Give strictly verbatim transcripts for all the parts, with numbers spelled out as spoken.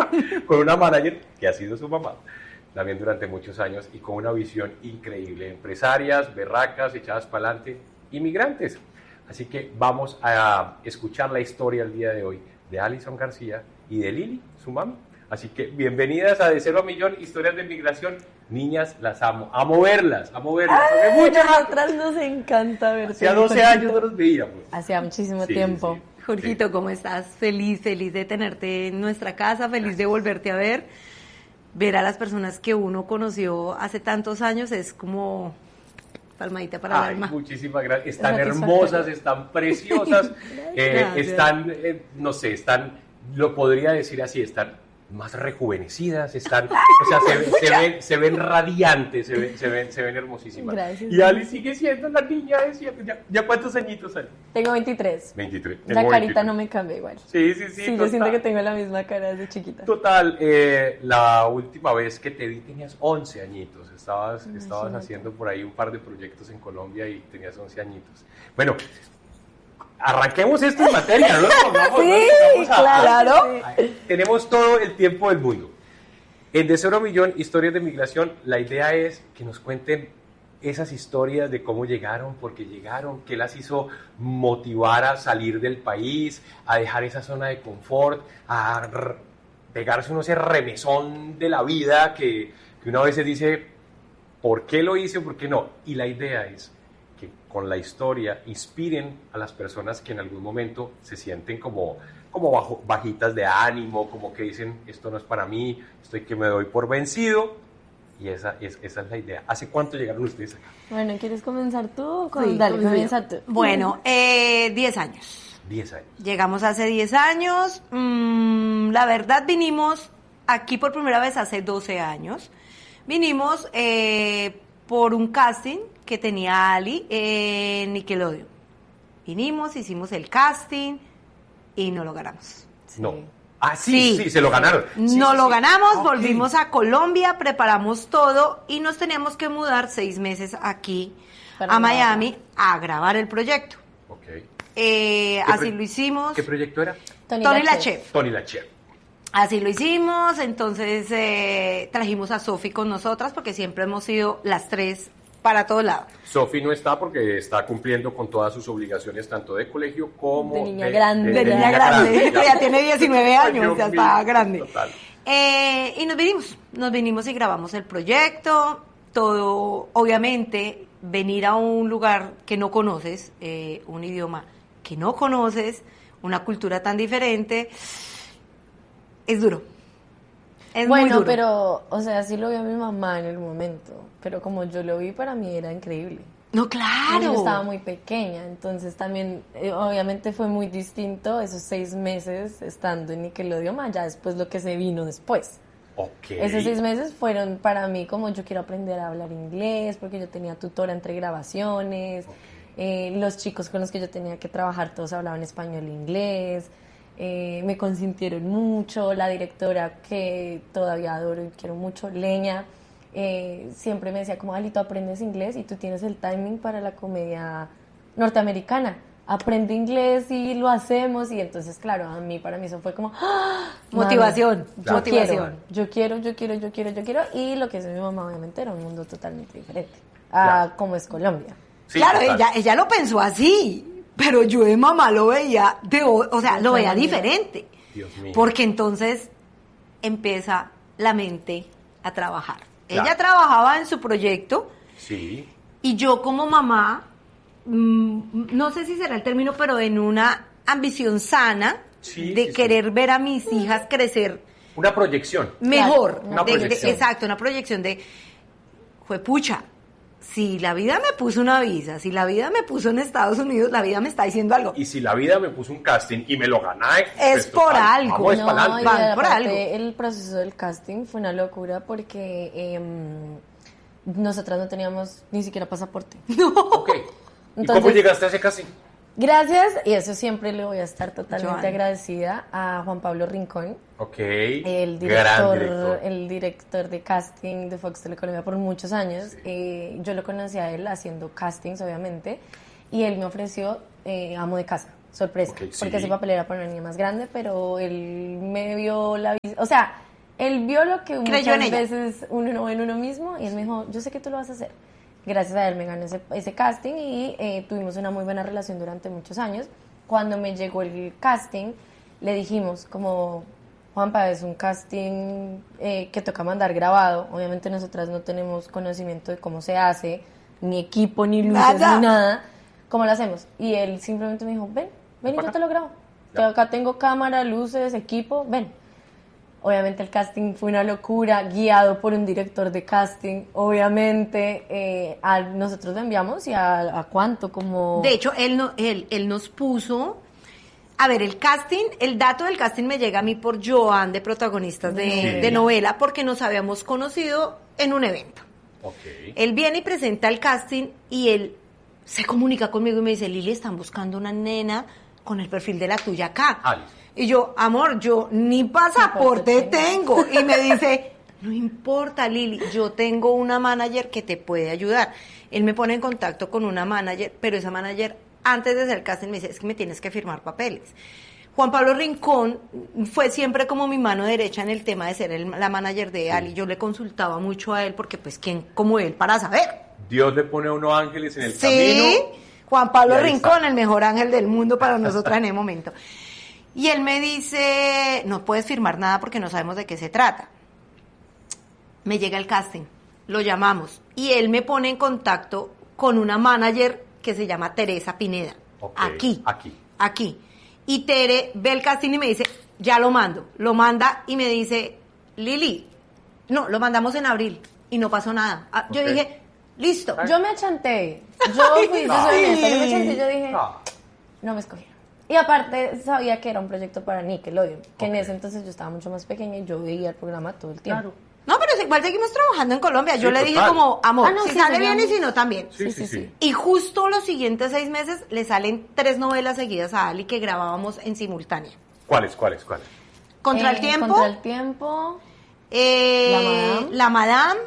con una manager que ha sido su mamá también durante muchos años y con una visión increíble. Empresarias, berracas, echadas para adelante, inmigrantes. Así que vamos a escuchar la historia el día de hoy de Alison García y de Lili, su mami. Así que bienvenidas a De Cero a Millón, historias de inmigración. Niñas, las amo, amo verlas, amo verlas. Ay, muchas nosotras nos encanta verte. Hacía doce años no los veíamos. Hacía muchísimo Sí, tiempo. sí. Jorgito, Sí. ¿cómo estás? Feliz, feliz de tenerte en nuestra casa, feliz de volverte a ver. Ver a las personas que uno conoció hace tantos años es como palmadita para Ay, el alma. muchísimas gracias. Están Es hermosas, están preciosas, eh, Gracias. están, eh, no sé, están, lo podría decir así, están más rejuvenecidas, están, o sea, se, se ven, se ven radiantes, se ven, se ven, se ven hermosísimas. Gracias. Y Ali sigue siendo la niña de siempre. ¿Ya, ya cuántos añitos Ali? Tengo veintitrés. veintitrés. La Tengo carita veintitrés. no me cambia igual. Sí, sí, sí. Sí, yo total. siento que tengo la misma cara desde chiquita. Total, eh, la última vez que te vi tenías once añitos, estabas, estabas Imagínate. haciendo por ahí un par de proyectos en Colombia y tenías once añitos. Bueno, arranquemos esto en materia, ¿no? Nos vamos, Sí, ¿no? Vamos a- claro. a- tenemos todo el tiempo del mundo. En De Cero a Millón, historias de migración, la idea es que nos cuenten esas historias de cómo llegaron, por qué llegaron, qué las hizo motivar a salir del país, a dejar esa zona de confort, a r- pegarse uno ese remesón de la vida que, que uno a veces dice, ¿por qué lo hice o por qué no? Y la idea es que con la historia inspiren a las personas que en algún momento se sienten como, como bajo, bajitas de ánimo, como que dicen, esto no es para mí, estoy que me doy por vencido. Y esa es, esa es la idea. ¿Hace cuánto llegaron ustedes acá? Bueno, ¿quieres comenzar tú? Con... Sí, Dale, comienzo comienza yo. tú. Bueno, eh, diez años. Diez años. Llegamos hace diez años. Mm, la verdad, vinimos aquí por primera vez hace doce años. Vinimos eh, por un casting que tenía Ali en Nickelodeon. Vinimos, hicimos el casting y no lo ganamos. No. Ah, sí, sí, se lo ganaron. Sí, no sí, lo sí. ganamos, Ok. volvimos a Colombia, preparamos todo y nos teníamos que mudar seis meses aquí Para a grabar. Miami a grabar el proyecto. Ok. Eh, ¿Qué así pro- lo hicimos. ¿Qué proyecto era? Tony, Tony la la chef. Chef. Tony la Chef. Así lo hicimos, entonces eh, trajimos a Sofi con nosotras porque siempre hemos sido las tres para todo lado. Sofi no está porque está cumpliendo con todas sus obligaciones, tanto de colegio como De niña grande. De niña grande, ya tiene diecinueve Ay, años, Dios ya mío, está grande. total. Eh, y nos vinimos, nos vinimos y grabamos el proyecto, todo, obviamente, venir a un lugar que no conoces, eh, un idioma que no conoces, una cultura tan diferente, es duro. Es muy Bueno, duro. pero, o sea, sí lo vi a mi mamá en el momento, pero como yo lo vi, para mí era increíble. No, Yo claro. estaba muy pequeña, entonces también, eh, obviamente fue muy distinto esos seis meses estando en Nickelodeon, ya después lo que se vino después. Ok. Esos seis meses fueron para mí como yo quiero aprender a hablar inglés, porque yo tenía tutora entre grabaciones, eh, los chicos con los que yo tenía que trabajar todos hablaban español e inglés, eh, me consintieron mucho, la directora que todavía adoro y quiero mucho, Leña, eh, siempre me decía como, Ali, tú aprendes inglés y tú tienes el timing para la comedia norteamericana, aprende inglés y lo hacemos, y entonces claro, a mí, para mí eso fue como ¡ah! Motivación, Mami, yo Claro. motivación. quiero, yo quiero, yo quiero, yo quiero, yo quiero, y lo que es mi mamá obviamente era un mundo totalmente diferente a Claro. como es Colombia. Sí, claro, total. ella, ella lo pensó así, pero yo de mamá lo veía, de, o o sea, lo veía diferente. Dios mío. Porque entonces empieza la mente a trabajar. Claro. Ella trabajaba en su proyecto Sí. y yo como mamá, mm, no sé si será el término, pero en una ambición sana Sí, de sí, sí. querer ver a mis hijas crecer Una proyección. mejor. Claro, una de- de- proyección. exacto, una proyección de, juepucha, si la vida me puso una visa, si la vida me puso en Estados Unidos, la vida me está diciendo algo. Y si la vida me puso un casting y me lo gané, Es por algo. Vamos No, para No, y adelante. Van por aparte, algo. el proceso del casting fue una locura porque em, nosotras no teníamos ni siquiera pasaporte. Ok. ¿Y Entonces- cómo llegaste a ese casting? Gracias, y eso siempre le voy a estar totalmente Joan. agradecida a Juan Pablo Rincón, Ok. el Gran director, director. el director de casting de Fox Telecolombia por muchos años. Eh, yo lo conocí a él haciendo castings, obviamente, y él me ofreció eh, amo de casa. sorpresa, Okay, sí. porque ese papel era para una niña más grande, pero él me vio la vis- o sea, él vio lo que Creyó en muchas ella. veces uno ve en uno mismo y él me dijo, yo sé que tú lo vas a hacer. Gracias a él me ganó ese, ese casting y eh, tuvimos una muy buena relación durante muchos años. Cuando me llegó el casting, le dijimos como, Juanpa, es un casting eh, que toca mandar grabado. Obviamente nosotras no tenemos conocimiento de cómo se hace, ni equipo, ni luces, Nada. ni nada. ¿Cómo lo hacemos? Y él simplemente me dijo, ven, ven y yo te lo grabo. Ya. Acá tengo cámara, luces, equipo, ven. Obviamente el casting fue una locura, guiado por un director de casting. Obviamente eh, a nosotros lo enviamos y a, a cuánto, como... De hecho, él, no, él, él nos puso... A ver, el casting, el dato del casting me llega a mí por Joan, de protagonistas de, Sí. de novela, porque nos habíamos conocido en un evento. Ok. Él viene y presenta el casting y él se comunica conmigo y me dice, Lili, están buscando una nena con el perfil de la tuya acá. Ah, listo. Y yo, amor, yo ni pasaporte Pasaporte tengo. Y me dice, no importa, Lili, yo tengo una manager que te puede ayudar. Él me pone en contacto con una manager, pero esa manager, antes de hacer el casting, me dice, es que me tienes que firmar papeles. Juan Pablo Rincón fue siempre como mi mano derecha en el tema de ser el- la manager de Ali. Yo le consultaba mucho a él porque, pues, ¿quién como él para saber? Dios le pone a uno ángeles en el Sí, camino. Juan Pablo Y ahí Rincón, está. el mejor ángel del mundo para nosotras en el momento. Y él me dice, no puedes firmar nada porque no sabemos de qué se trata. Me llega el casting, lo llamamos y él me pone en contacto con una manager que se llama Teresa Pineda. Ok, Aquí. aquí. Aquí. Y Tere ve el casting y me dice, ya lo mando. Lo manda y me dice, Lili, no, lo mandamos en abril y no pasó nada. Ah, Yo Ok. dije, listo. Yo me achanté. Yo fui, yo Ay, soy honesta, yo me achanté y yo dije, Ah, no me escogieron. Y aparte sabía que era un proyecto para Nickelodeon, que en Ok. ese entonces yo estaba mucho más pequeña y yo veía el programa todo el tiempo. Claro. No, pero igual seguimos trabajando en Colombia. Yo Sí, le dije total. como, amor, Ah, no, si sí, sale sería bien y muy- si no también. Sí, Sí, sí, sí, sí. sí. Y justo los siguientes seis meses le salen tres novelas seguidas a Ali que grabábamos en simultánea. ¿Cuáles, cuáles, cuáles? Contra Eh, el tiempo, Contra el tiempo. eh, La Madame. La Madame,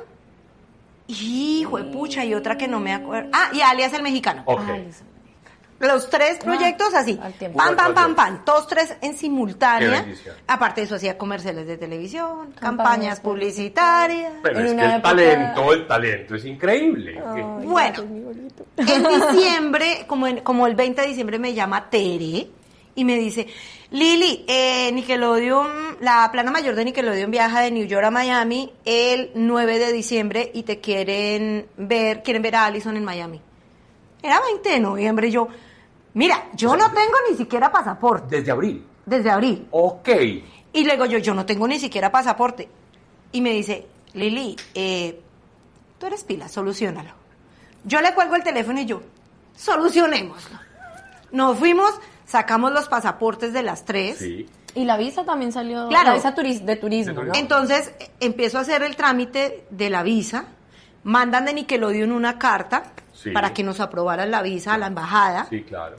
hijo de pucha, y otra que no me acuerdo. Ah, y Alias el Mexicano. Ok. Ah, listo. Los tres proyectos así, al tiempo. pam, pam, pam, Igual, pam, todos tres en Qué simultánea. bendición. Aparte de eso hacía comerciales de televisión, campañas, Campañas publicitarias. Pero En es que una el época- talento, el talento es increíble. Ay, Bueno. gracias, mi bolito. En diciembre, como, en- como el veinte de diciembre, me llama Tere y me dice, Lili, eh, Nickelodeon, la plana mayor de Nickelodeon viaja de New York a Miami el nueve de diciembre y te quieren ver, quieren ver a Allison en Miami. Era veinte de noviembre, yo, mira, yo no tengo ni siquiera pasaporte Desde abril. desde abril. Ok. Y le digo yo, yo no tengo ni siquiera pasaporte. Y me dice, Lili, eh, tú eres pila, solucionalo. Yo le cuelgo el teléfono y yo, solucionémoslo. Nos fuimos, sacamos los pasaportes de las tres. Sí. Y la visa también salió. Claro. La visa turis- de turismo, De ¿no? turismo. Entonces, eh, empiezo a hacer el trámite de la visa. Mandan de Nickelodeon una carta Sí. para que nos aprobaran la visa a la embajada. Sí, claro.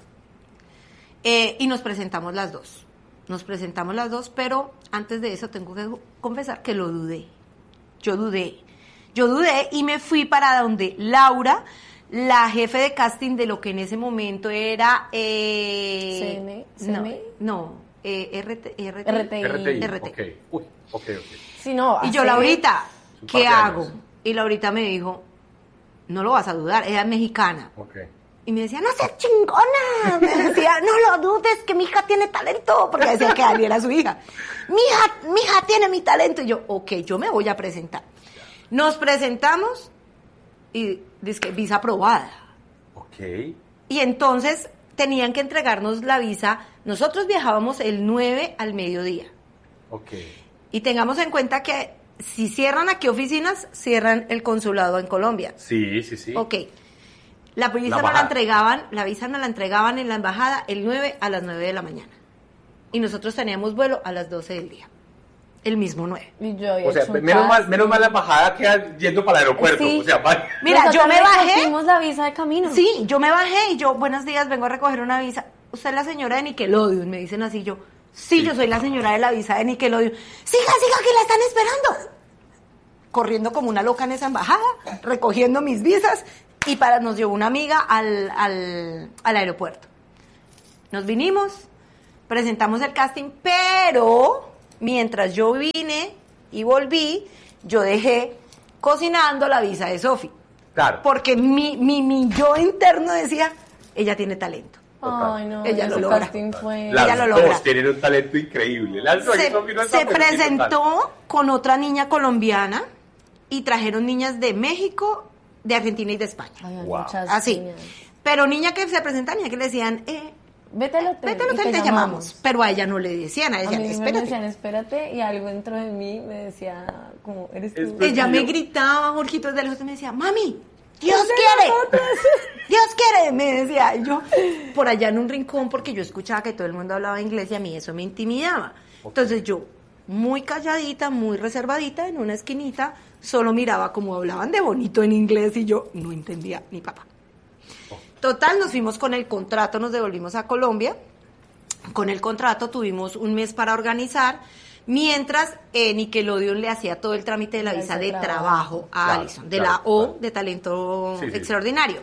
Eh, y nos presentamos las dos. Nos presentamos las dos, pero antes de eso tengo que confesar que lo dudé. Yo dudé. Yo dudé y me fui para donde Laura, la jefe de casting de lo que en ese momento era... Eh, C N, no, C M I. no eh, R T, R T, R T I. R T I. R T. Ok. Uy, ok, ok. Sí, no, Y yo, hace- Laurita, un par ¿qué de hago? años. Y Laurita me dijo, no lo vas a dudar, ella es mexicana. Ok. Y me decía, no seas chingona. Me decía, no lo dudes, que mi hija tiene talento. Porque decía que Ali era su hija. Mi hija, mi hija tiene mi talento. Y yo, ok, yo me voy a presentar. Nos presentamos y dice que visa aprobada. Ok. Y entonces tenían que entregarnos la visa. Nosotros viajábamos el nueve al mediodía. Ok. Y tengamos en cuenta que si cierran aquí oficinas, cierran el consulado en Colombia. Sí, sí, sí. Ok. La visa La nos la embajada. entregaban, la visa nos la entregaban en la embajada el nueve a las nueve de la mañana. Y nosotros teníamos vuelo a las doce del día. El mismo nueve. Y yo había O sea, hecho un menos mal, casting. menos mal la embajada queda yendo para el aeropuerto. Sí. O sea, va- Mira, Nosotros yo me bajé. recogimos la visa de camino. Sí, yo me bajé y yo, buenos días, vengo a recoger una visa. Usted es la señora de Nickelodeon, me dicen así yo. Sí, Sí. yo soy la señora de la visa de Nickelodeon. Siga, siga, que la están esperando. Corriendo como una loca en esa embajada, recogiendo mis visas y para nos llevó una amiga al, al, al aeropuerto. Nos vinimos, presentamos el casting, pero mientras yo vine y volví, yo dejé cocinando la visa de Sofi. Claro. Porque mi, mi, mi yo interno decía, ella tiene talento. Ay, no, Ella lo ese logra. casting fue... Las Ella lo dos logra. tienen un talento increíble. Las dos, Se, Sofi no es se tan, pero tiene presentó talento. con otra niña colombiana y trajeron niñas de México, de Argentina y de España. Ay, hay Wow. muchas Así. niñas. Pero niña que se presenta, niña que le decían, eh, Vete al hotel. vete al y hotel, te, llamamos. Pero a ella no le decían, a A ella, mí me espérate. decían, espérate, y algo dentro de mí me decía, como, eres tú. Es- Ella me yo- gritaba, Jorgito, desde lejos me decía, mami, Dios quiere, Dios quiere, me decía. Y yo, por allá en un rincón, porque yo escuchaba que todo el mundo hablaba inglés y a mí eso me intimidaba. Entonces yo, muy calladita, muy reservadita, en una esquinita, solo miraba cómo hablaban de bonito en inglés y yo no entendía ni papá. Total, nos fuimos con el contrato, nos devolvimos a Colombia. Con el contrato tuvimos un mes para organizar, mientras eh, Nickelodeon le hacía todo el trámite de la La visa visa de de trabajo trabajo. a Claro, Alison, de claro, la O claro. de talento Sí, sí. extraordinario.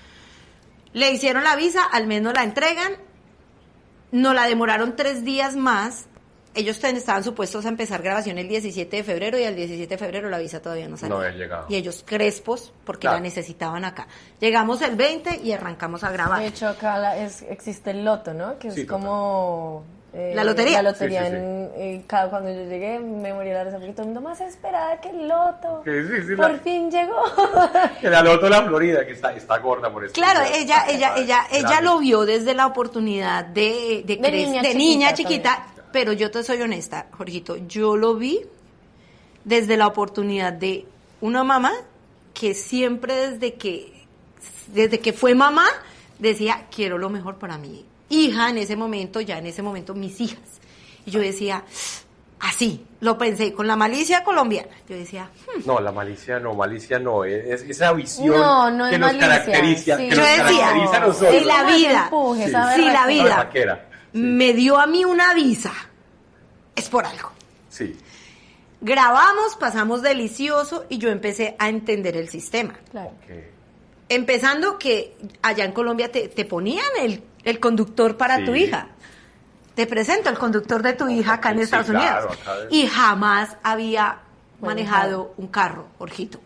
Le hicieron la visa, al menos la entregan, nos la demoraron tres días más. Ellos ten- estaban supuestos a empezar grabación el diecisiete de febrero y al diecisiete de febrero la visa todavía no salía. No había llegado. Y ellos crespos porque Claro. la necesitaban acá. Llegamos el veinte y arrancamos a grabar. De hecho, acá la- es, existe el loto, ¿no? Que es Sí, total. como... eh, La lotería. La lotería. Sí, sí, sí. en- eh, cada- cuando yo llegué, me morí de la risa porque todo el mundo más esperada que el loto. Que sí, sí, Por la- fin llegó. Que la loto la Florida, que está, está gorda por eso. Claro, ella, ella, ella, ella Grande. lo vio desde la oportunidad de, de, De cre- niña de chiquita niña también. chiquita, pero yo te soy honesta, Jorgito, yo lo vi desde la oportunidad de una mamá que siempre desde que, desde que fue mamá, decía, quiero lo mejor para mi hija en ese momento, ya en ese momento mis hijas. Y yo decía, así, lo pensé, con la malicia colombiana. Yo decía, hmm, No, la malicia no, malicia no, es, es esa visión No, no es que nos malicia, caracteriza, sí. que Yo nos decía, caracteriza a nosotros. si la Como ese vida, empuje, Sí. esa si la berraquera. vida Vaquera, sí. me dio a mí una visa, es por algo. Sí. Grabamos, pasamos delicioso y yo empecé a entender el sistema. Claro. Ok. Empezando que allá en Colombia te, te ponían el, el conductor para Sí. tu hija. Te presento el conductor de tu hija acá en Sí, Estados claro, Unidos. acá es- Y jamás había manejado Manejado. un carro, Jorgito.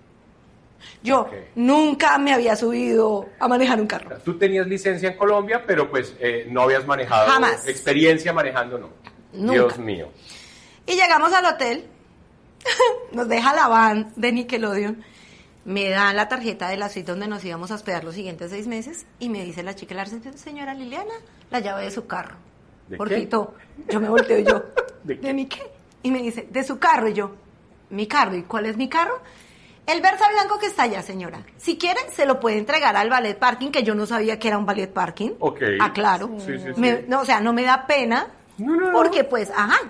Yo Ok. nunca me había subido a manejar un carro. Tú tenías licencia en Colombia, pero pues eh, no habías manejado. Jamás. Experiencia manejando, no. Nunca. Dios mío. Y llegamos al hotel, nos deja la van de Nickelodeon, me dan la tarjeta de la suite donde nos íbamos a hospedar los siguientes seis meses y me dice la chica, la recepción, señora Liliana, la llave de su carro. ¿De qué? Jorgito, yo me volteo y yo, ¿De ¿de, qué? mi qué? Y me dice, de su carro. Y yo, ¿mi carro? ¿Y cuál es mi carro? El Versa blanco que está allá, señora. Si quiere, se lo puede entregar al ballet parking, que yo no sabía que era un ballet parking. Ok. Aclaro. Sí, sí, sí. Me- no, o sea, no me da pena, No, no, no. porque pues, ajá.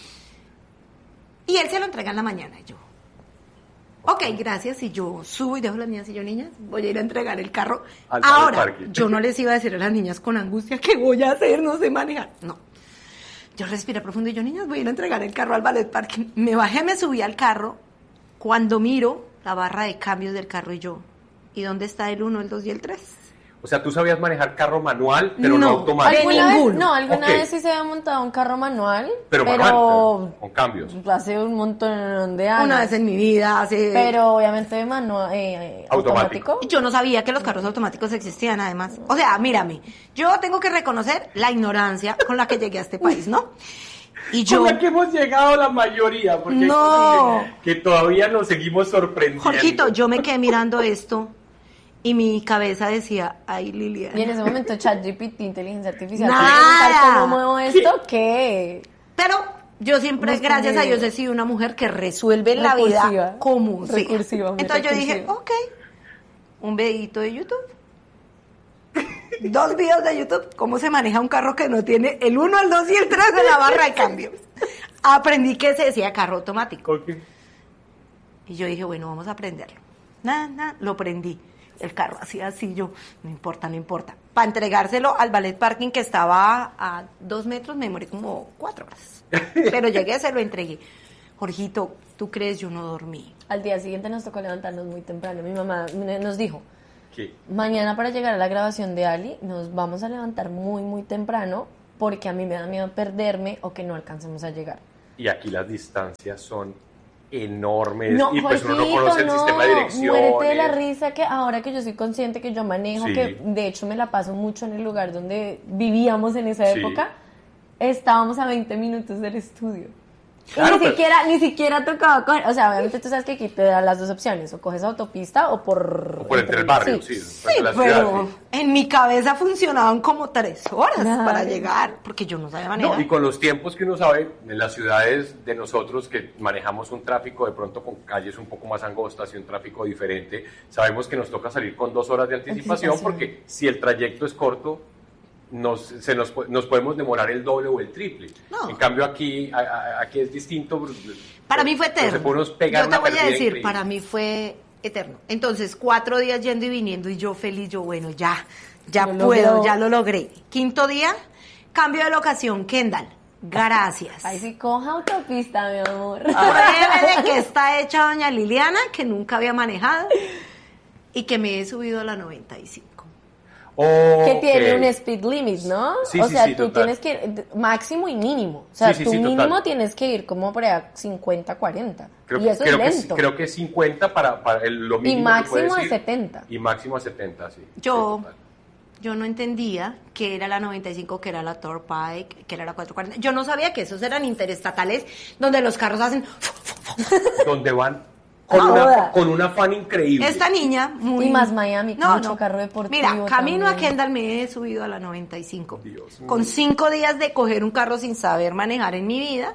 Y él se lo entrega en la mañana. Y yo, ok, gracias. Y yo subo y dejo a las niñas y yo, niñas, voy a ir a entregar el carro. Al ballet Ahora, parking. yo no les iba a decir a las niñas con angustia, ¿qué voy a hacer? No sé manejar. No. Yo respiré profundo y yo, niñas, voy a ir a entregar el carro al ballet parking. Me bajé, me subí al carro. Cuando miro la barra de cambios del carro y yo, ¿y dónde está el uno, el dos y el tres? O sea, tú sabías manejar carro manual, pero no, No. automático. De ¿Alguna vez, ninguno. no, alguna Ok. vez sí se había montado un carro manual, Pero pero, manual, con cambios. hace un montón de años. Una vez en mi vida, hace... Pero obviamente manual, eh, Automático. automático. Yo no sabía que los carros automáticos existían, además. O sea, mírame, yo tengo que reconocer la ignorancia con la que llegué a este país, ¿no? Y yo, Con la que hemos llegado la mayoría, porque hay No. cosas que, que todavía nos seguimos sorprendiendo. Jorgito, yo me quedé mirando esto y mi cabeza decía, ay, Y en Liliana. ese momento ChatGPT, inteligencia artificial, Nada. ¿quiere preguntar cómo muevo esto? ¿Qué? Pero yo siempre, Muy gracias a Dios, escondido. he sido una mujer que resuelve la vida Recursiva. como sea. Recursiva, muy Entonces yo dije, recursiva. ok, un videito de YouTube. Dos videos de YouTube, cómo se maneja un carro que no tiene el uno, el dos y el tres de la barra de cambios. Aprendí que se decía carro automático. Ok. Y yo dije, bueno, vamos a aprenderlo. Nada, nada, lo prendí. El carro hacía así, yo, no importa, no importa. Para entregárselo al ballet parking que estaba a dos metros, me demoré como cuatro horas. Pero llegué, se lo entregué. Jorgito, ¿tú crees? Yo no dormí. Al día siguiente nos tocó levantarnos muy temprano. Mi mamá me- nos dijo, ¿Qué? Mañana para llegar a la grabación de Ali nos vamos a levantar muy, muy temprano porque a mí me da miedo perderme o que no alcancemos a llegar. Y aquí las distancias son enormes No, y pues uno no Jorgito, conoce el no, sistema de direcciones. muérete de la risa que ahora que yo soy consciente que yo manejo, Sí. que de hecho me la paso mucho en el lugar donde vivíamos en esa Sí. época, estábamos a veinte minutos del estudio. Y Claro, ni pero- siquiera, ni siquiera tocaba coger, o sea, obviamente tú sabes que aquí te dan las dos opciones, o coges autopista o por... O por entre el barrio, sí. Sí, frente a la ciudad, pero sí. en mi cabeza funcionaban como tres horas Claro. para llegar, porque yo no sabía manejar. No, y con los tiempos que uno sabe, en las ciudades de nosotros que manejamos un tráfico de pronto con calles un poco más angostas y un tráfico diferente, sabemos que nos toca salir con dos horas de anticipación, Anticipación. porque si el trayecto es corto, nos, se nos, po- nos podemos demorar el doble o el triple. No. En cambio aquí, a- a- aquí es distinto. Para mí fue Entonces, eterno. se puede uno pegar Yo te una voy a perdida decir, increíble. para mí fue eterno. Entonces, cuatro días yendo y viniendo y yo feliz, yo bueno, ya, ya Lo puedo, logró. ya lo logré. Quinto día, cambio de locación, Kendall. Gracias. Ay, sí, coja autopista, mi amor. Pruebe de que está hecha doña Liliana, que nunca había manejado, y que me he subido a la noventa y cinco. Que tiene Ok. un speed limit, ¿no? Sí, o sí, sea, sí, tú total. tienes que ir máximo y mínimo. O sea, Sí, sí, tú sí, total. mínimo tienes que ir como por allá cincuenta, cuarenta. Creo, y eso creo es que, lento. creo que es cincuenta para, para el, lo y mínimo que máximo a puedes ir. setenta. Y máximo a setenta, sí. Yo, Sí, total. yo no entendía que era la noventa y cinco, que era la Turnpike, que era la cuatrocientos cuarenta. Yo no sabía que esos eran interestatales donde los carros hacen... Donde van con, Ah, una, joda. con un afán increíble. Esta niña, muy... Y más Miami, con mucho carro deportivo Mira, camino también. a Kendall me he subido a la noventa y cinco. Dios mío. Con cinco días de coger un carro sin saber manejar en mi vida.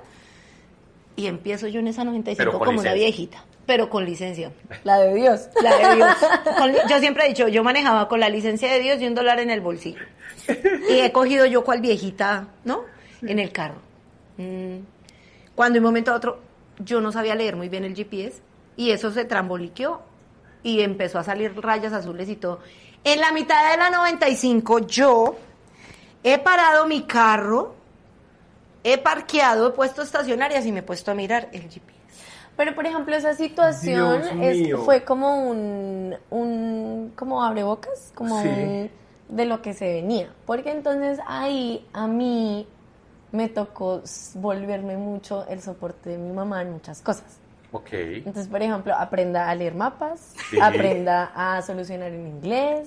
Y empiezo yo en esa noventa y cinco Pero con como una licencia. viejita. Pero con licencia. La de Dios. La de Dios. Con- yo siempre he dicho, yo manejaba con la licencia de Dios y un dólar en el bolsillo. Y he cogido yo cual viejita, ¿no? En el carro. Mm. Cuando de un momento a otro, yo no sabía leer muy bien el G P S y eso se tramboliqueó y empezó a salir rayas azules y todo. En la mitad de la noventa y cinco yo he parado mi carro, he parqueado, he puesto estacionarias y me he puesto a mirar el G P S. Pero, por ejemplo, esa situación Dios es, mío. fue como un, un, como abrebocas, como Sí. un, de lo que se venía. Porque entonces ahí a mí me tocó s- volverme mucho el soporte de mi mamá en muchas cosas. Ok. Entonces, por ejemplo, aprenda a leer mapas, Sí. aprenda a solucionar en inglés.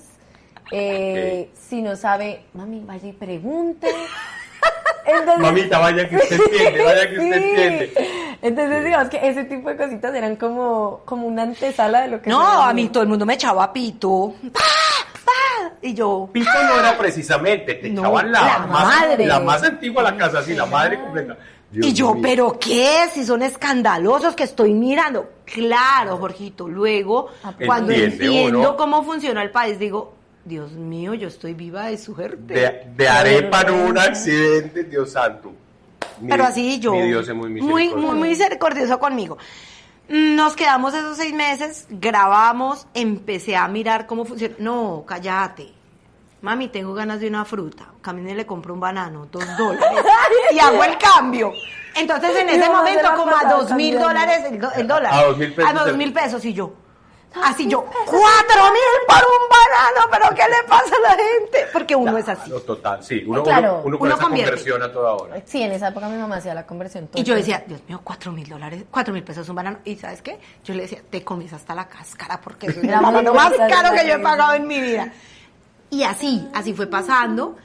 Eh, Ok. Si no sabe, mami, vaya y pregunte. Entonces- Mamita, vaya que usted entiende, vaya que usted Sí. entiende. Entonces, digamos que ese tipo de cositas eran como, como una antesala de lo que No, sería a mí mío. todo el mundo me echaba pito. ¡Pa! ¡Pa! Y yo, Pito no era precisamente, te No, echaban la, la más, madre. la más antigua a la casa, así, la madre completa. Dios y yo, mío. ¿pero qué? Si son escandalosos que estoy mirando. Claro, Jorgito. Luego, cuando Entiende entiendo uno. cómo funciona el país, digo, Dios mío, yo estoy viva de suerte. De, de arepa en un accidente, Dios santo. Mi- Pero así yo, Mi Dios es muy muy, misericordioso. muy misericordioso conmigo. Nos quedamos esos seis meses, grabamos, empecé a mirar cómo funciona. No, cállate. Mami, tengo ganas de una fruta. Camino y le compro un banano, dos dólares. Y hago el cambio. Entonces, en Y ese vamos a momento, hacer la como a pasada dos mil cambiando. dólares el, do- el dólar. A dos mil pesos A dos el- mil pesos, y yo. Así yo, cuatro mil por un banano, pero ¿qué le pasa a la gente? Porque uno es así. No, total, sí. Uno, Claro, uno, uno con uno esa convierte. conversión a toda hora. Sí, en esa época mi mamá hacía la conversión. todo Y yo el decía, Dios mío, cuatro mil dólares, cuatro mil pesos un banano. ¿Y sabes qué? Yo le decía, te comes hasta la cáscara porque es el La banano más bonita, caro que yo he sí. pagado en mi vida. Y así, así fue pasando.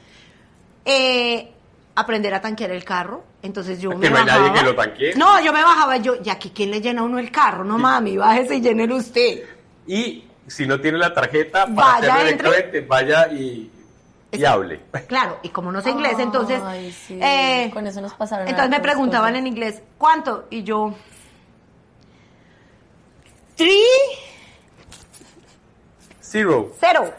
Eh, aprender a tanquear el carro. Entonces yo Que me no hay bajaba. nadie que lo tanquee. No, yo me bajaba y yo, ¿y aquí quién le llena a uno el carro? No, mami, bájese y llénelo usted. Y si no tiene la tarjeta, para Vaya, hacerlo entre. directamente, vaya y, y Es- hable. Claro, y como no sé inglés, entonces... Ay, sí, eh, con eso nos pasaron Entonces me hartas preguntaban cosas. en inglés, ¿cuánto? Y yo... Three, Zero. cero.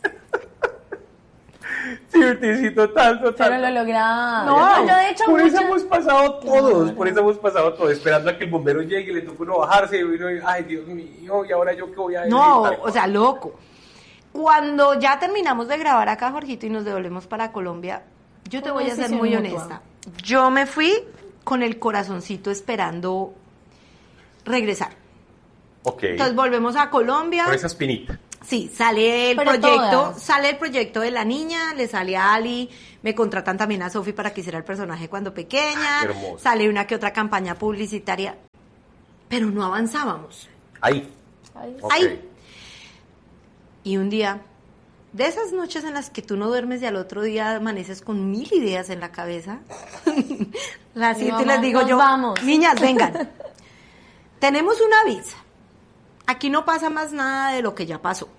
Sí, sí, total, total. Pero lo lograba. No, yo de hecho por eso muchas- hemos pasado todos, Claro. por eso hemos pasado todos, esperando a que el bombero llegue y le toque uno bajarse y uno, ay Dios mío, y ahora yo qué voy a decir. No, Tal o cual. sea, loco. Cuando ya terminamos de grabar acá, Jorgito, y nos devolvemos para Colombia, yo te Fue voy una a ser decisión muy mutua. honesta. Yo me fui con el corazoncito esperando regresar. Ok, Entonces volvemos a Colombia. con esa espinita. Sí, sale el Pero proyecto, todas. sale el proyecto de la niña, le sale a Ali, me contratan también a Sofi para que hiciera el personaje cuando pequeña, Ah, qué hermoso. sale una que otra campaña publicitaria, pero no avanzábamos. Ahí. Ay, Ok. Ahí. Y un día, de esas noches en las que tú no duermes y al otro día amaneces con mil ideas en la cabeza, las Mi siento y mamá, les digo nos yo, vamos. niñas, vengan, tenemos una visa, aquí no pasa más nada de lo que ya pasó.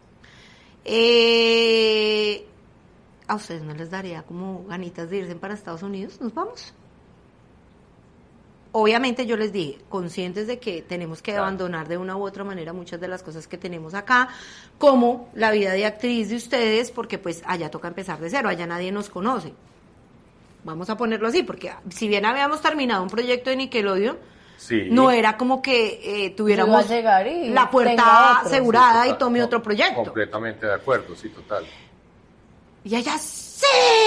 Eh, ¿A ustedes no les daría como ganitas de irse para Estados Unidos? ¿Nos vamos? Obviamente yo les dije, conscientes de que tenemos que Claro. abandonar de una u otra manera muchas de las cosas que tenemos acá, como la vida de actriz de ustedes, porque pues allá toca empezar de cero, allá nadie nos conoce. Vamos a ponerlo así, porque si bien habíamos terminado un proyecto de Nickelodeon, Sí. no era como que eh, tuviéramos Yo iba a llegar y la puerta tenga otro. asegurada Sí, y total. tome No, otro proyecto. Completamente de acuerdo, sí, total. Y ella, sí,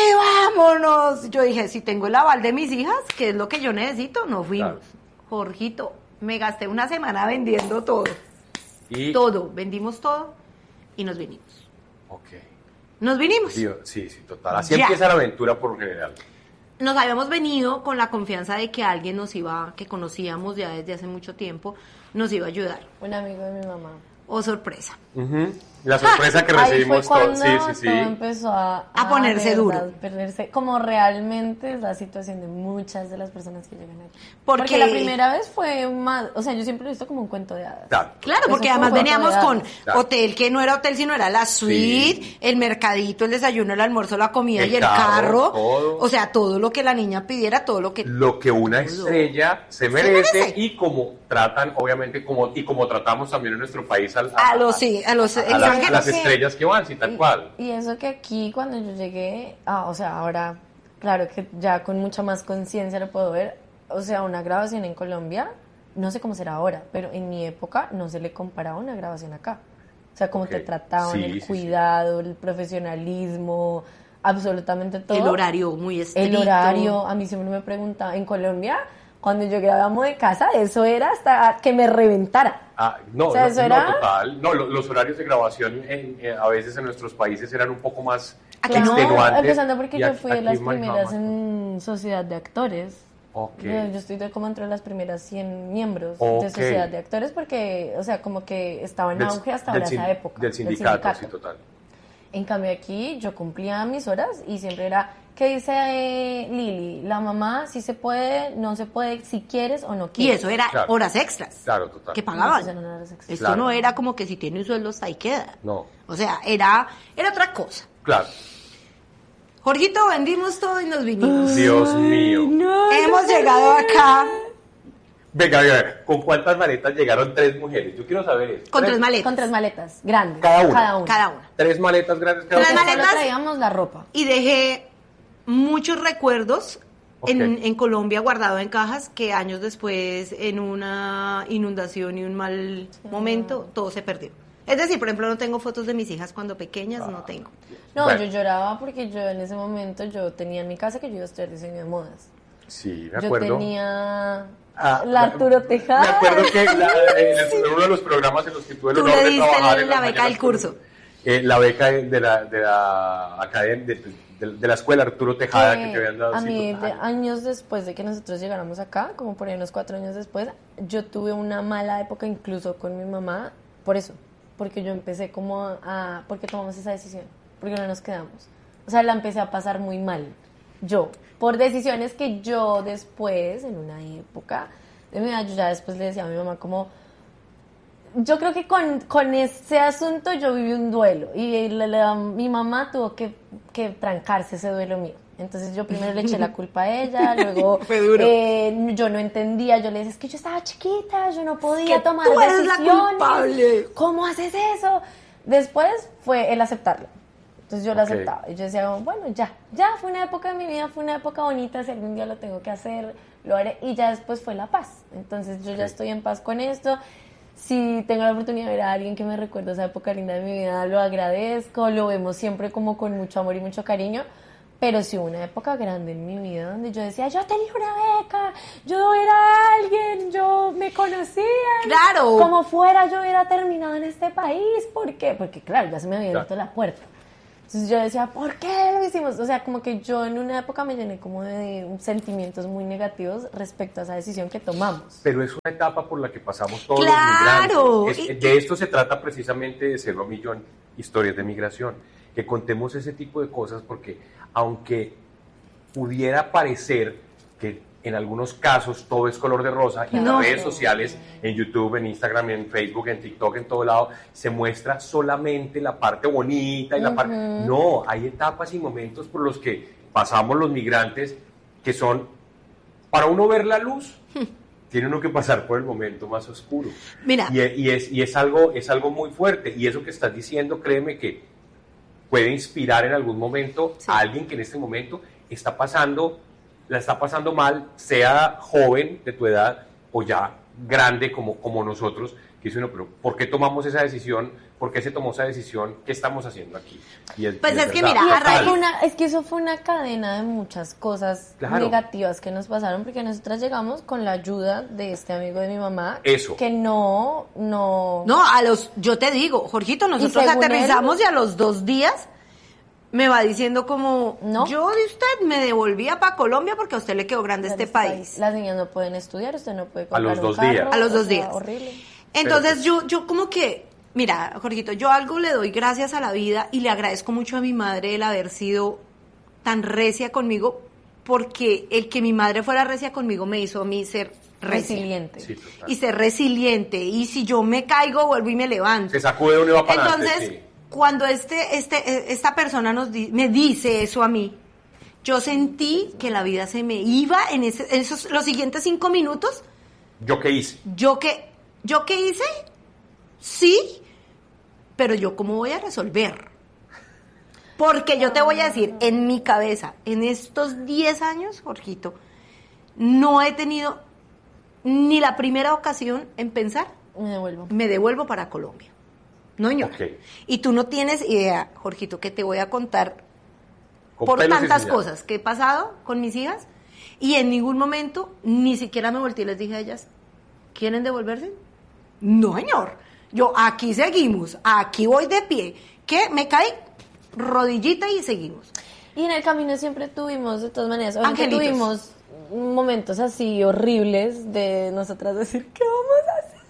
vámonos. Yo dije, si tengo el aval de mis hijas, que es lo que yo necesito, nos fuimos. Claro. Jorgito, me gasté una semana vendiendo todo. Y... Todo, vendimos todo y nos vinimos. Ok. Nos vinimos. Dios, sí, sí, total. Así Ya. empieza la aventura por lo general. Nos habíamos venido con la confianza de que alguien nos iba, que conocíamos ya desde hace mucho tiempo, nos iba a ayudar. Un amigo de mi mamá. Oh, sorpresa. Ujú. La sorpresa que Ahí fue recibimos cuando todos. Sí, sí, sí. todo empezó a, A ponerse de duro. verdad, ponerse- como realmente es la situación de muchas de las personas que llegan aquí. Porque- Porque la primera vez fue más, o sea, yo siempre lo he visto como un cuento de hadas. Claro. Claro, Eso porque fue además un cuento veníamos de con hadas. Claro. hotel que no era hotel, sino era la suite, Sí. el mercadito, el desayuno, el almuerzo, la comida El y el carro, carro. todo. O sea, todo lo que la niña pidiera, todo lo que... Lo que una Todo. estrella se merece, merece. y como tratan, obviamente, como y como tratamos también en nuestro país al- A los, sí, a los a las, extranjeros. las que- estrellas que van, sí, tal Y- cual. Y eso que aquí cuando yo llegué, ah, o sea, ahora, claro que ya con mucha más conciencia lo puedo ver, o sea, una grabación en Colombia, no sé cómo será ahora, pero en mi época no se le comparaba una grabación acá. O sea, cómo Ok. te trataban, Sí, el sí, sí. cuidado, el profesionalismo, absolutamente todo. El horario muy estricto. El horario, a mí siempre me preguntaba, en Colombia, cuando yo grababa de casa, eso era hasta que me reventara. Ah, no, O sea, no, eso no, era- total. No, lo- los horarios de grabación en- eh, a veces en nuestros países eran un poco más Aquí no, extenuantes. empezando porque y yo aquí- fui de aquí las manejaba primeras más. en sociedad de actores. Ok. Yo, yo estoy de como entre las primeras cien miembros Ok. de sociedad de actores porque, o sea, como que estaba en Del- auge hasta del ahora sin- esa época. Del sindicato, sí, total. En cambio aquí yo cumplía mis horas y siempre era, ¿qué dice eh, Lili? La mamá, si se puede, no se puede, si quieres o no Y quieres. eso era Claro. horas extras. Claro, total. Que Esas pagaban. eran horas extras. Esto Claro. no era como que si tiene un sueldo hasta ahí queda. No, O sea, era, era otra cosa. claro. Jorgito, vendimos todo y nos vinimos. Dios mío. Hemos llegado acá Venga, venga, ¿con cuántas maletas llegaron tres mujeres? Yo quiero saber eso. con tres maletas. Con tres maletas, grandes. Cada una. Cada una. Cada una. Tres maletas grandes cada Tres una. Solo maletas. traíamos la ropa. Y dejé muchos recuerdos en, Ok. en Colombia guardados en cajas que años después, en una inundación y un mal momento, todo se perdió. Es decir, por ejemplo, no tengo fotos de mis hijas cuando pequeñas, no tengo. No, Bueno. yo lloraba porque yo en ese momento yo tenía en mi casa que yo iba a estudiar diseño de modas. Sí, me Yo acuerdo. tenía Ah, la Arturo Tejada. Me acuerdo que la- en el- en uno de los programas en los que tuve el Tú honor le de diste trabajar la en las beca mañanas del curso. con- eh, la beca de la, de la academia, de, de- de la escuela Arturo Tejada que que te habían dado. a sí, mí, total. de años después de que nosotros llegáramos acá, como por ahí unos cuatro años después, yo tuve una mala época incluso con mi mamá, por eso, porque yo empecé como a, a- ¿por qué tomamos esa decisión? Porque no nos quedamos. O sea, la empecé a pasar muy mal, yo, por decisiones que yo después, en una época de mi vida, yo ya después le decía a mi mamá como, yo creo que con, con ese asunto yo viví un duelo y la- la- mi mamá tuvo que, que trancarse ese duelo mío. Entonces yo primero le eché la culpa a ella, luego Fue duro. eh, yo no entendía, yo le decía, es que yo estaba chiquita, yo no podía Que tomar tú eres la decisiones. culpable. ¿Cómo haces eso? Después fue el aceptarlo. Entonces yo lo Ok. aceptaba. Y yo decía, bueno, ya, ya fue una época de mi vida, fue una época bonita, si algún día lo tengo que hacer, lo haré. Y ya después fue la paz. Entonces yo ya Ok. estoy en paz con esto. Si tengo la oportunidad de ver a alguien que me recuerda esa época linda de mi vida, lo agradezco, lo vemos siempre como con mucho amor y mucho cariño. Pero sí hubo una época grande en mi vida donde yo decía, yo tenía una beca, yo era alguien, yo me conocían. Claro. Como fuera yo hubiera terminado en este país. ¿Por qué? Porque claro, ya se me había abierto Claro. la puerta. Entonces yo decía, ¿por qué lo hicimos? O sea, como que yo en una época me llené como de sentimientos muy negativos respecto a esa decisión que tomamos. Pero es una etapa por la que pasamos todos Claro. los migrantes. Es- Y- de esto se trata precisamente de Cero a Millón, historias de migración. Que contemos ese tipo de cosas porque aunque pudiera parecer que en algunos casos todo es color de rosa y en No. las redes sociales, en YouTube, en Instagram, en Facebook, en TikTok, en todo lado, se muestra solamente la parte bonita y la parte... No, hay etapas y momentos por los que pasamos los migrantes que son, para uno ver la luz, tiene uno que pasar por el momento más oscuro. Mira. Y, y es, y es, algo, es algo muy fuerte. Y eso que estás diciendo, créeme que puede inspirar en algún momento Sí. a alguien que en este momento está pasando, la está pasando mal, sea joven de tu edad o ya grande como, como nosotros, que dice uno, pero ¿por qué tomamos esa decisión? ¿Por qué se tomó esa decisión? ¿Qué estamos haciendo aquí? Y es, Pues y es que verdad. mira, Y a es, raíz- que fue una- es que eso fue una cadena de muchas cosas Claro. negativas que nos pasaron, porque nosotras llegamos con la ayuda de este amigo de mi mamá, Eso. que no, no, No, a los, yo te digo, Jorgito, nosotros según aterrizamos él- y a los dos días me va diciendo como, No. yo de usted me devolvía para Colombia porque a usted le quedó grande este país. Las niñas no pueden estudiar, usted no puede A comprar los un dos carro, días. A los o dos sea, días. horrible. Entonces Pero yo, yo como que, mira, Jorgito, yo algo le doy gracias a la vida y le agradezco mucho a mi madre el haber sido tan recia conmigo, porque el que mi madre fuera recia conmigo me hizo a mí ser recia. Resiliente. Sí, total. Y ser resiliente, y si yo me caigo, vuelvo y me levanto. Se sacude uno y va para Entonces, adelante, sí. cuando este, este, eh, esta persona nos di- me dice eso a mí, yo sentí que la vida se me iba en, ese- en esos, los siguientes cinco minutos. ¿Yo qué hice? ¿Yo qué, ¿Yo qué hice? Sí, pero yo cómo voy a resolver. Porque yo te voy a decir, en mi cabeza, en estos diez años, Jorgito, no he tenido ni la primera ocasión en pensar, Me devuelvo. me devuelvo para Colombia. No, señora. Ok. Y tú no tienes idea, Jorgito, que te voy a contar Con por pelos y tantas señales. cosas que he pasado con mis hijas, y en ningún momento ni siquiera me volteé y les dije a ellas, ¿quieren devolverse? No, señor. Yo, aquí seguimos, aquí voy de pie. ¿Qué? Me caí, rodillita y seguimos. Y en el camino siempre tuvimos, de todas maneras, obviamente Angelitos. tuvimos momentos así horribles de nosotras decir, ¿qué vamos a hacer?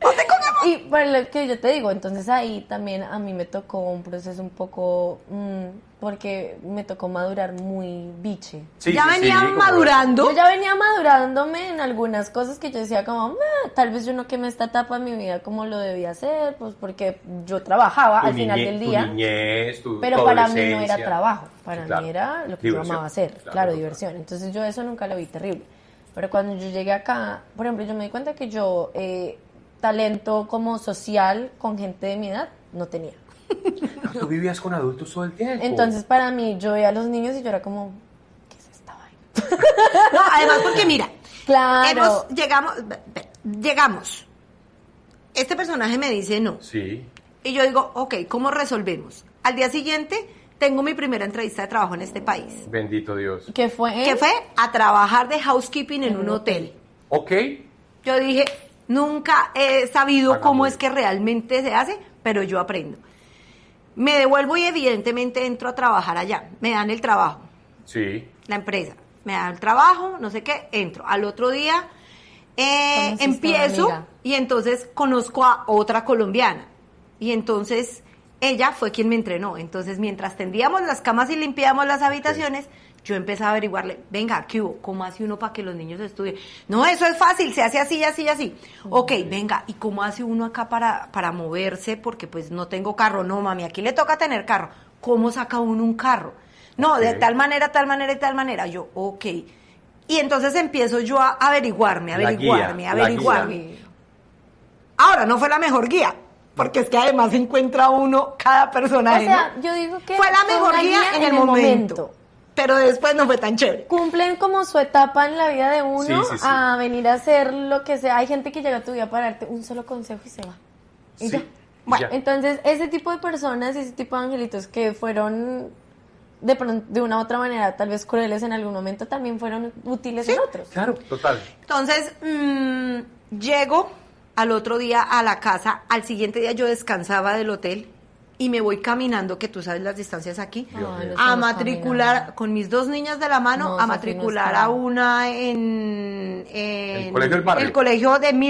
Y por lo que yo te digo, entonces ahí también a mí me tocó un proceso un poco, mm, porque me tocó madurar muy biche. Sí, ya sí, venía sí, como- madurando. Yo ya venía madurándome en algunas cosas que yo decía como, "Meh, tal vez yo no quemé esta etapa de mi vida como lo debía hacer, pues porque yo trabajaba Tu al final niñe- del tu día. niñez, tu- Pero tu para mí no era adolescencia. trabajo, para Sí, claro. mí era lo que Diversión, yo amaba hacer, claro, claro, total. diversión. Entonces yo eso nunca lo vi terrible. Pero cuando yo llegué acá, por ejemplo, yo me di cuenta que yo eh, talento como social con gente de mi edad no tenía. Ah, tú vivías con adultos todo el tiempo. Entonces para mí yo veía a los niños y yo era como, ¿qué es esta vaina? No, además porque mira, Claro. hemos, llegamos, llegamos. Este personaje me dice no. Sí. Y yo digo, ok, ¿cómo resolvemos? Al día siguiente tengo mi primera entrevista de trabajo en este país. Bendito Dios. ¿Qué fue? Que fue a trabajar de housekeeping en un hotel. Ok. Yo dije, nunca he sabido Hagamos. cómo es que realmente se hace, pero yo aprendo. Me devuelvo y evidentemente entro a trabajar allá. Me dan el trabajo, Sí. la empresa. Me dan el trabajo, no sé qué, entro. Al otro día eh, Conociste empiezo una amiga. y entonces conozco a otra colombiana. Y entonces ella fue quien me entrenó. Entonces mientras tendíamos las camas y limpiábamos las habitaciones, yo empecé a averiguarle, venga, ¿qué hubo? ¿Cómo hace uno para que los niños estudien? No, eso es fácil, se hace así, así, así. Ok, venga, ¿y cómo hace uno acá para, para moverse? Porque pues no tengo carro. No, mami, aquí le toca tener carro. ¿Cómo saca uno un carro? No, de Ok. tal manera, tal manera y tal manera. Yo, ok. Y entonces empiezo yo a averiguarme, La averiguarme, guía, la averiguarme. guía. Ahora, no fue la mejor guía, porque es que además encuentra uno cada O personaje, sea, ¿no? yo digo que Fue la fue mejor una guía en el momento. Pero después no fue tan chévere. Cumplen como su etapa en la vida de uno Sí, sí, sí. a venir a hacer lo que sea. Hay gente que llega a tu vida para darte un solo consejo y se va. Y Sí. ya. Y Bueno, ya. Entonces, ese tipo de personas, ese tipo de angelitos que fueron de pronto, de una u otra manera, tal vez crueles en algún momento, también fueron útiles Sí. en otros. Claro, total. Entonces, mmm, llego al otro día a la casa, al siguiente día yo descansaba del hotel y me voy caminando, que tú sabes las distancias aquí, Dios Ay, mío. lo a estamos matricular caminando. con mis dos niñas de la mano, No, a Sofi, no matricular está. a una en, en El colegio del barrio. el colegio de mi